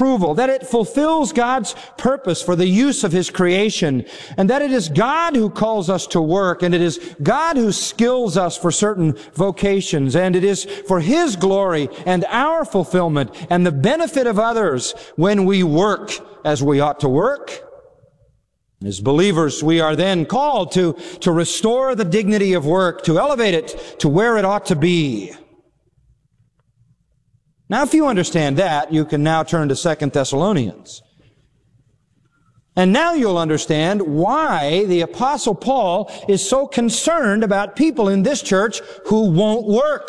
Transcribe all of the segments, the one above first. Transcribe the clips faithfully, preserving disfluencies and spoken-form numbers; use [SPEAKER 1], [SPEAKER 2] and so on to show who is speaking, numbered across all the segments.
[SPEAKER 1] approval, that it fulfills God's purpose for the use of His creation, and that it is God who calls us to work, and it is God who skills us for certain vocations, and it is for His glory and our fulfillment and the benefit of others when we work as we ought to work. As believers, we are then called to, to restore the dignity of work, to elevate it to where it ought to be. Now, if you understand that, you can now turn to Second Thessalonians. And now you'll understand why the Apostle Paul is so concerned about people in this church who won't work.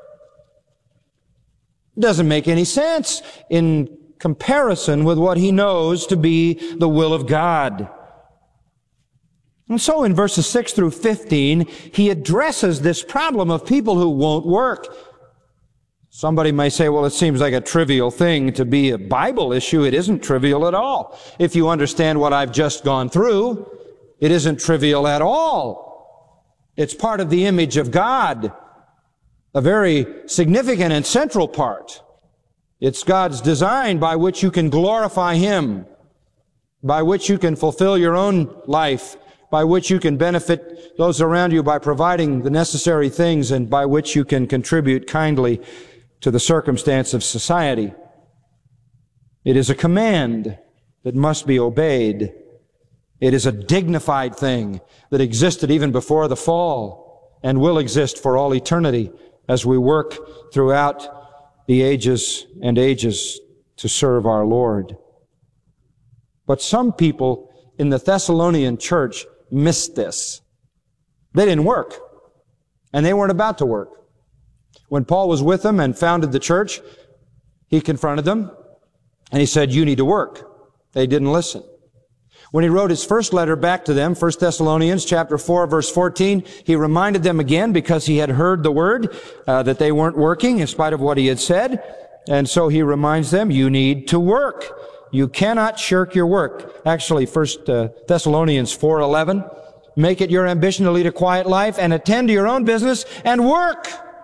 [SPEAKER 1] It doesn't make any sense in comparison with what he knows to be the will of God. And so in verses six through fifteen, he addresses this problem of people who won't work. Somebody may say, well, it seems like a trivial thing to be a Bible issue. It isn't trivial at all. If you understand what I've just gone through, it isn't trivial at all. It's part of the image of God, a very significant and central part. It's God's design by which you can glorify Him, by which you can fulfill your own life, by which you can benefit those around you by providing the necessary things, and by which you can contribute kindly to the circumstance of society. It is a command that must be obeyed. It is a dignified thing that existed even before the fall and will exist for all eternity as we work throughout the ages and ages to serve our Lord. But some people in the Thessalonian church missed this. They didn't work, and they weren't about to work. When Paul was with them and founded the church, he confronted them, and he said, you need to work. They didn't listen. When he wrote his first letter back to them, First Thessalonians chapter four, verse fourteen, he reminded them again, because he had heard the word, uh, that they weren't working in spite of what he had said. And so he reminds them, you need to work. You cannot shirk your work. Actually, First uh, Thessalonians four eleven, make it your ambition to lead a quiet life and attend to your own business and work,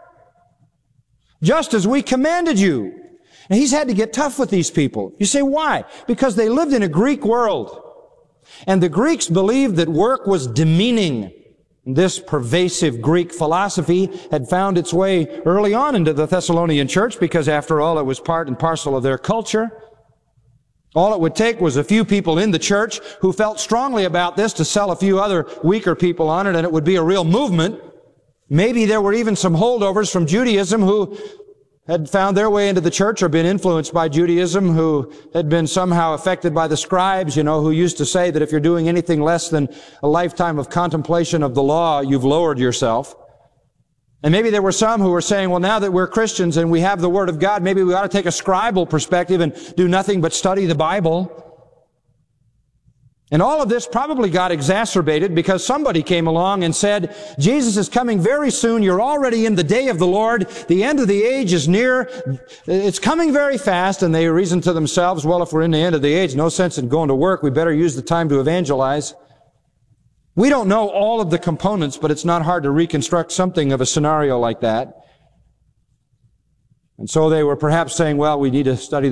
[SPEAKER 1] just as we commanded you. And he's had to get tough with these people. You say, why? Because they lived in a Greek world. And the Greeks believed that work was demeaning. This pervasive Greek philosophy had found its way early on into the Thessalonian church, because after all, it was part and parcel of their culture. All it would take was a few people in the church who felt strongly about this to sell a few other weaker people on it, and it would be a real movement. Maybe there were even some holdovers from Judaism who had found their way into the church or been influenced by Judaism, who had been somehow affected by the scribes, you know, who used to say that if you're doing anything less than a lifetime of contemplation of the law, you've lowered yourself. And maybe there were some who were saying, well, now that we're Christians and we have the Word of God, maybe we ought to take a scribal perspective and do nothing but study the Bible. And all of this probably got exacerbated because somebody came along and said, Jesus is coming very soon. You're already in the day of the Lord. The end of the age is near. It's coming very fast. And they reasoned to themselves, well, if we're in the end of the age, no sense in going to work. We better use the time to evangelize. We don't know all of the components, but it's not hard to reconstruct something of a scenario like that. And so they were perhaps saying, well, we need to study